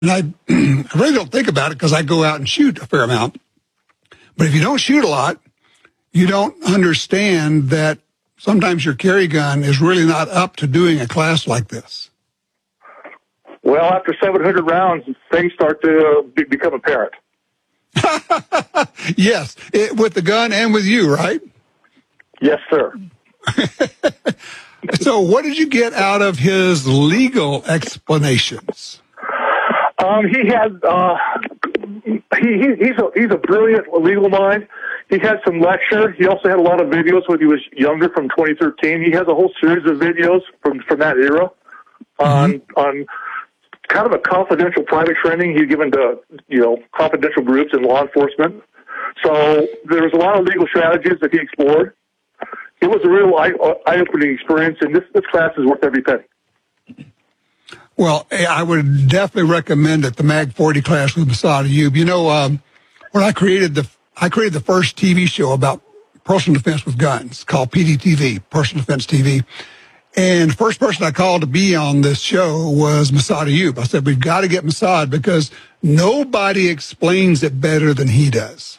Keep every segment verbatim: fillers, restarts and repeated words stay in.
And I, I really don't think about it because I go out and shoot a fair amount. But if you don't shoot a lot, you don't understand that sometimes your carry gun is really not up to doing a class like this. Well, after seven hundred rounds, things start to be, become apparent. Yes, it, with the gun and with you, right? Yes, sir. So what did you get out of his legal explanations? Um, he had, uh, he, he, he's a, he's a brilliant legal mind. He had some lecture. He also had a lot of videos when he was younger from twenty thirteen. He has a whole series of videos from, from that era on, mm-hmm. on kind of a confidential private training he'd given to, you know, confidential groups in law enforcement. So there was a lot of legal strategies that he explored. It was a real eye, eye-opening experience, and this, this class is worth every penny. Well, I would definitely recommend it, the Mag forty class with Massad Ayoob. You know, um, when I created the I created the first T V show about personal defense with guns called P D T V, Personal Defense T V. And the first person I called to be on this show was Massad Ayoob. I said, we've got to get Massad because nobody explains it better than he does.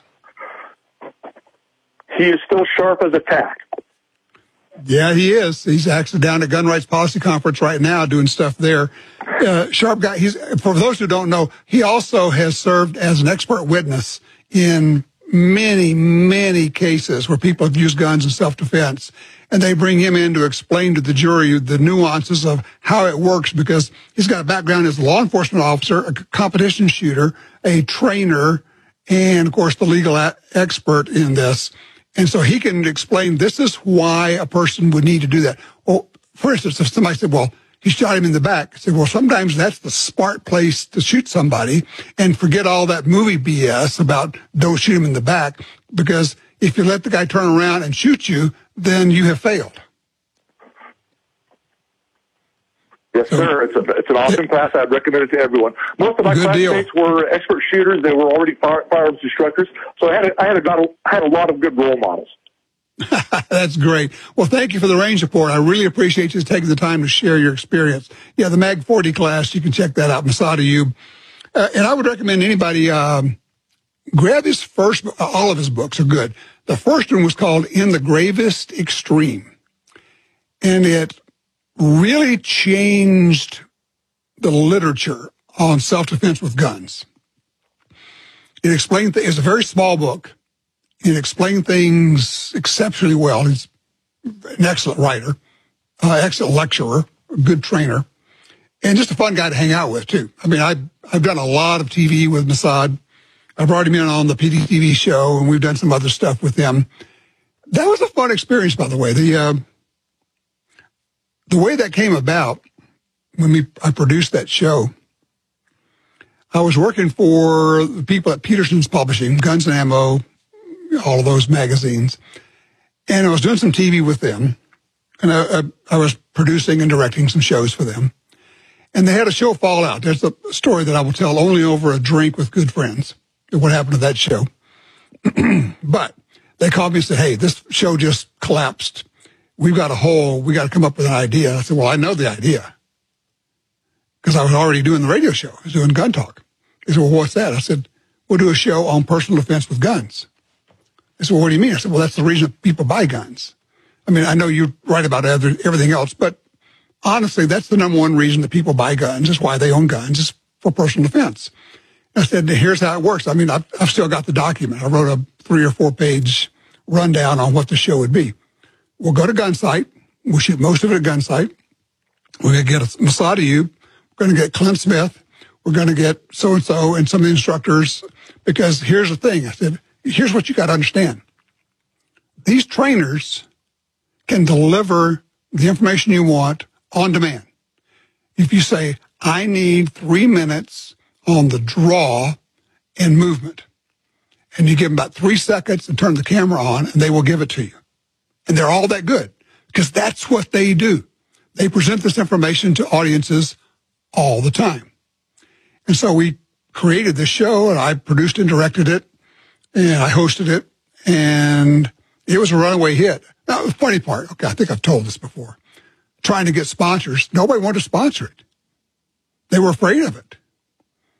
He is still sharp as a tack. Yeah, he is. He's actually down at Gun Rights Policy Conference right now doing stuff there. Uh, sharp guy. He's, for those who don't know, he also has served as an expert witness in many, many cases where people have used guns in self-defense. And they bring him in to explain to the jury the nuances of how it works because he's got a background as a law enforcement officer, a competition shooter, a trainer, and, of course, the legal a- expert in this. And so he can explain this is why a person would need to do that. Well, for instance, if somebody said, well, he shot him in the back, I said, well, sometimes that's the smart place to shoot somebody and forget all that movie B S about don't shoot him in the back, because if you let the guy turn around and shoot you, then you have failed. Yes, so, sir. It's, a, it's an awesome it, class. I'd recommend it to everyone. Most of my classmates were expert shooters. They were already fire, firearms instructors. So I had a, I had a, got a, I had a lot of good role models. That's great. Well, thank you for the range report. I really appreciate you taking the time to share your experience. Yeah, the Mag forty class, you can check that out, Massad Ayoob. Uh, and I would recommend anybody um, grab his first, all of his books are good. The first one was called In the Gravest Extreme. And it really changed the literature on self-defense with guns. It explained, th- it's a very small book. It explained things exceptionally well. He's an excellent writer, uh, excellent lecturer, a good trainer, and just a fun guy to hang out with, too. I mean, I've, I've done a lot of T V with Massad. I brought him in on the P D T V show, and we've done some other stuff with him. That was a fun experience, by the way. The uh, the way that came about, when we I produced that show, I was working for the people at Peterson's Publishing, Guns and Ammo, all of those magazines. And I was doing some T V with them. And I, I, I was producing and directing some shows for them. And they had a show Fallout. There's a story that I will tell only over a drink with good friends, what happened to that show. But they called me and said, hey, this show just collapsed. We've got a hole. We got to come up with an idea. I said, well, I know the idea. Because I was already doing the radio show. I was doing Gun Talk. They said, well, what's that? I said, we'll do a show on personal defense with guns. They said, well, what do you mean? I said, well, that's the reason people buy guns. I mean, I know you write about every, everything else, but honestly, that's the number one reason that people buy guns. Is why they own guns, is for personal defense. And I said, here's how it works. I mean, I've, I've still got the document. I wrote a three or four page rundown on what the show would be. We'll go to Gunsight. We'll shoot most of it at Gunsight. We're going to get a Massad Ayoob. We're going to get Clint Smith. We're going to get so-and-so and some of the instructors. Because here's the thing. I said, here's what you got to understand. These trainers can deliver the information you want on demand. If you say, I need three minutes on the draw and movement, and you give them about three seconds and turn the camera on, and they will give it to you. And they're all that good because that's what they do. They present this information to audiences all the time. And so we created this show, and I produced and directed it, and I hosted it, and it was a runaway hit. Now, the funny part, okay, I think I've told this before, trying to get sponsors, nobody wanted to sponsor it. They were afraid of it.